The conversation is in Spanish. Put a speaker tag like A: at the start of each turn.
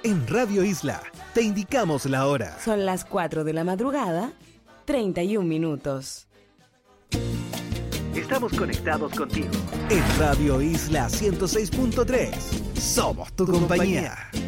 A: En Radio Isla te indicamos la hora.
B: Son las 4 de la madrugada, 31 minutos.
A: Estamos conectados contigo. En Radio Isla 106.3. Somos tu compañía.